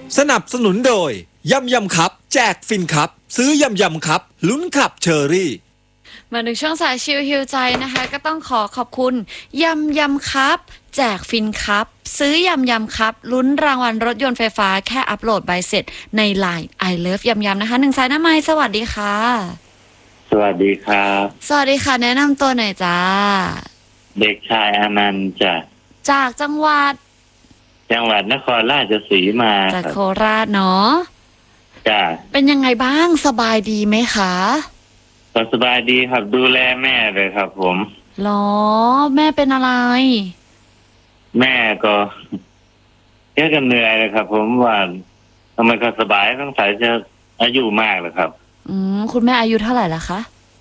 สนับสนุนโดยยำยำครับแจกฟินครับซื้อยำยำครับลุ้นขับเชอรี่มาถึงช่วงสายชิลฮิวใจนะคะก็ต้องขอบคุณยำยำครับแจกฟินครับซื้อยำยำครับลุ้นรางวัลรถยนต์ไฟฟ้าแค่อัปโหลดใบเสร็จใน LINE I Love ยำยำนะคะ1สายหน้าไม้สวัสดีค่ะสวัสดีครับสวัสดีค่ะแนะนำตัวหน่อยจ้าเด็กชายอนันต์จากจังหวัดนครราชสีมาจากโคราชเนาะจ้าเป็นยังไงบ้างสบายดีไหมคะก็สบายดีครับดูแลแม่เลยครับผมหรอแม่เป็นอะไรแม่ก็แค่กันเหนื่อยเลยครับผมว่าทำไมก็สบายต้องสายจะอายุมากเลยครับคุณแม่อายุเท่าไหร่ละคะ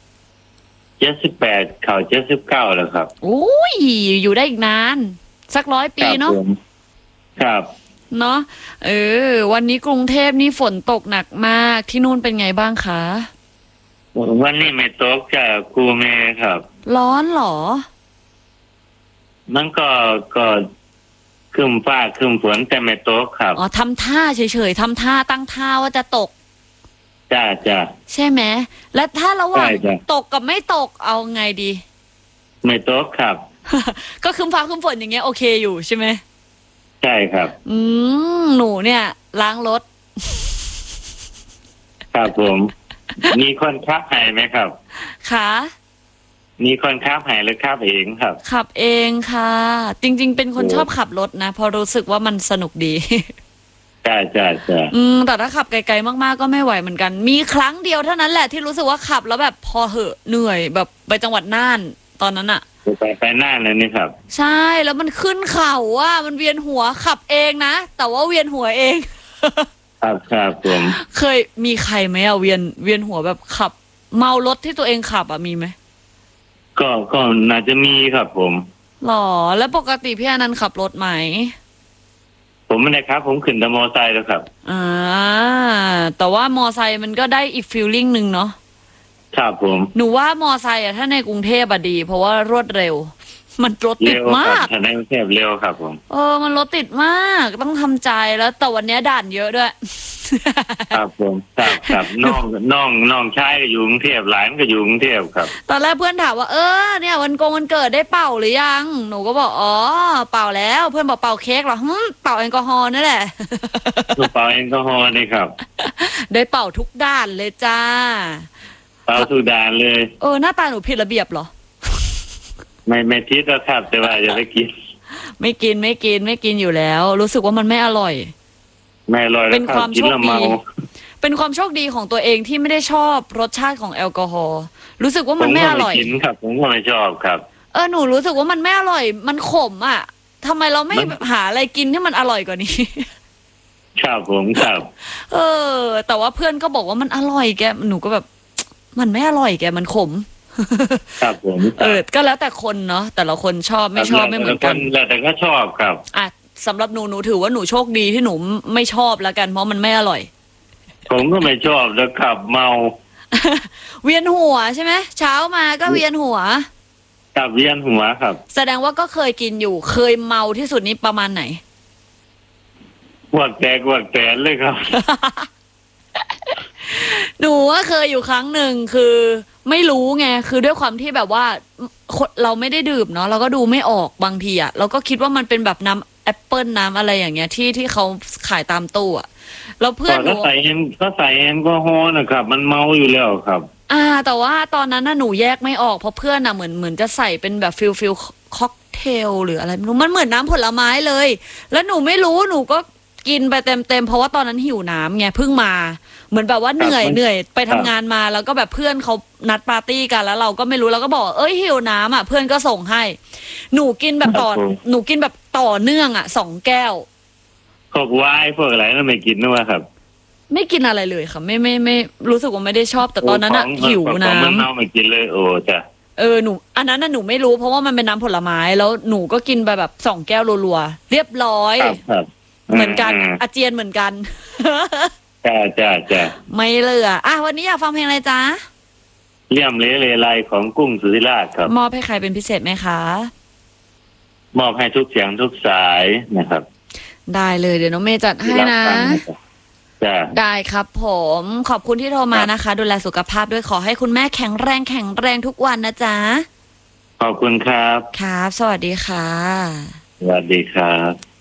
78เข้า79แล้วครับโอ้ยอยู่ได้อีกนานสัก100 ปีเนาะครับเนาะวันนี้กรุงเทพนี่ฝนตกหนักมากที่นู่นเป็นไงบ้างคะวันนี้ไม่ตกจ้ะครูเมย์ครับร้อนเหรอมันก็ครึ้มฟ้าครึ้มฝนแต่ไม่ตกครับอ๋อทำท่าเฉยๆทำท่าตั้งท่าว่าจะตกจ้าใช่ไหมและถ้าระหว่างตกกับไม่ตกเอาไงดีไม่ตกครับก็ครึ้มฟ้าครึ้มฝนอย่างเงี้ยโอเคอยู่ใช่ไหมใช่ครับหนูเนี่ยล้างรถครับผมมีคนขับให้ไหมครับค่ะมีคนขับให้หรือขับเองครับขับเองค่ะจริงๆเป็นคนชอบขับรถนะพอรู้สึกว่ามันสนุกดีใช่แต่ถ้าขับไกลๆมากๆก็ไม่ไหวเหมือนกันมีครั้งเดียวเท่านั้นแหละที่รู้สึกว่าขับแล้วแบบพอเหอะเหนื่อยแบบไปจังหวัดน่านตอนนั้นอะไปน่านเลยนี่ครับใช่แล้วมันขึ้นเขาว่ามันเวียนหัวขับเองนะแต่ว่าเวียนหัวเองครับผมเคยมีใครไหมอะเวียนหัวแบบขับเมารถที่ตัวเองขับอะมีไหมก็น่าจะมีครับผมหรอแล้วปกติพี่อนันต์ขับรถไหมผมไม่ได้ครับผมขึ้นแต่มอไซค์แล้วครับแต่ว่ามอไซค์มันก็ได้อีกฟีลลิ่งนึงเนาะครับผมหนูว่ามอไซค์อะถ้าในกรุงเทพอะดีเพราะว่ารวดเร็วมันรถติดมากในกรุงเทพเร็วครับผมมันรถติดมากต้องทำใจแล้วแต่วันนี้ด่านเยอะด้วยครับผมครับน้องชายก็อยู่กรุงเทพหลานก็อยู่กรุงเทพครับตอนแรกเพื่อนถามว่าเนี่ยวันเกิดได้เป่าหรือยังหนูก็บอกเป่าแล้วเพื่อนบอกเป่าเค้กเหรอเป่าแอลกอฮอล์นั่นแหละเป่าแอลกอฮอล์นี่ครับได้เป่าทุกด้านเลยจ้าเป่าทุกด้านเลยหน้าตาหนูผิดระเบียบเหรอไม่ทิศแล้วครับแต่ว่าอย่าไปกินไม่กินอยู่แล้วรู้สึกว่ามันไม่อร่อยไม่อร่อยเป็นความโชคดีเป็นความโชคดีของตัวเองที่ไม่ได้ชอบรสชาติของแอลกอฮอล์รู้สึกว่ามันไม่อร่อยผมก็ไม่กินครับผมก็ไม่ชอบครับหนูรู้สึกว่ามันไม่อร่อยมันขมอ่ะทำไมเราไม่หาอะไรกินที่มันอร่อยกว่านี้ครับผมครับแต่ว่าเพื่อนก็บอกว่ามันอร่อยแกหนูก็แบบมันไม่อร่อยแกมันขมครับผมก็แล้วแต่คนเนาะแต่ละคนชอบไม่ชอบไม่เหมือนกันแล้วแต่ก็ชอบครับสำหรับหนูถือว่าหนูโชคดีที่หนูไม่ชอบแล้วกันเพราะมันไม่อร่อยผมก็ไม่ชอบแล้วขับเมาเวียนหัวใช่ไหมเช้ามาก็เวียนหัวกับเวียนหัวครับแสดงว่าก็เคยกินอยู่เคยเมาที่สุดนี้ประมาณไหนอ้วกแตกเลยครับหนูว่าเคยอยู่ครั้งหนึ่งคือไม่รู้ไงคือด้วยความที่แบบว่าเราไม่ได้ดื่มเนาะเราก็ดูไม่ออกบางทีอะเราก็คิดว่ามันเป็นแบบน้ำแอปเปิลน้ำอะไรอย่างเงี้ยที่เขาขายตามตู้อะแล้วเพื่อนหนูก็ใส่แอลกอฮอล์นะครับมันเมาอยู่แล้วครับแต่ว่าตอนนั้นน่ะหนูแยกไม่ออกเพราะเพื่อนน่ะเหมือนจะใส่เป็นแบบฟิลค็อกเทลหรืออะไรไม่รู้มันเหมือนน้ำผลไม้เลยแล้วหนูไม่รู้หนูก็กินไปเต็มเพราะว่าตอนนั้นหิวน้ำไงเพิ่งมาเหมือนแบบว่าเหนื่อยไปทำงานมาแล้วก็แบบเพื่อนเขานัดปาร์ตี้กันแล้วเราก็ไม่รู้เราก็บอกหิวน้ำอ่ะเพื่อนก็ส่งให้หนูกินแบบต่อเนื่องอ่ะ2 แก้วพวกไวน์พวกอะไรนั่นไม่กินด้วยครับไม่กินอะไรเลยค่ะไม่รู้สึกว่าไม่ได้ชอบแต่ตอนนั้นอ่ะหิวน้ำมันไม่กินเลยจ้ะหนูอันนั้นน่ะหนูไม่รู้เพราะว่ามันเป็นน้ำผลไม้แล้วหนูก็กินไปแบบ2 แก้วรัวๆเรียบร้อยเหมือนกันอาเจียนเหมือนกันจ้าไม่เหลือวันนี้อยากฟังเพลงอะไรจ๊ะเลี่ยมเลไลของกุ้งสุธิราชครับมอบให้ใครเป็นพิเศษไหมคะมอบให้ทุกเสียงทุกสายนะครับได้เลยเดี๋ยวน้องเมย์จัดให้นะจ้ะได้ครับผมขอบคุณที่โทรมานะคะ ดูแลสุขภาพด้วยขอให้คุณแม่แข็งแรงทุกวันนะจ๊ะขอบคุณครับครับ สวัสดีค่ะสวัสดีครับ